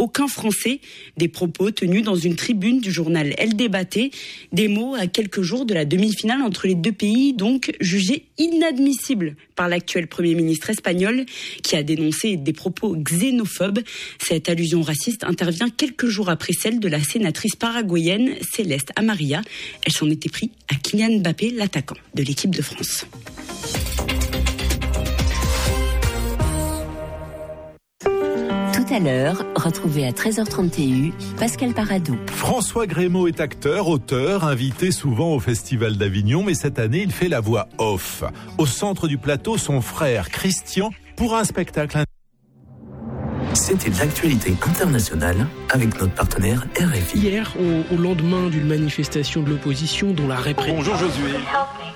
aucun Français. Des propos tenus dans une tribune du journal El Debate. Des mots à quelques jours de la demi-finale entre les deux pays, donc jugés inadmissibles par l'actuel Premier ministre espagnol qui a dénoncé des propos xénophobes. Cette allusion raciste intervient quelques jours après celle de la sénatrice paraguayenne Céleste Amaria. Elle s'en était pris à Kylian Mbappé, l'attaquant de l'équipe de France. Tout à l'heure, retrouvez à 13h30 TU, Pascal Paradou. François Grémaud est acteur, auteur, invité souvent au Festival d'Avignon, mais cette année, il fait la voix off. Au centre du plateau, son frère Christian, pour un spectacle. C'était de l'actualité internationale avec notre partenaire RFI. Hier, au lendemain d'une manifestation de l'opposition dont la répression... Bonjour Josué.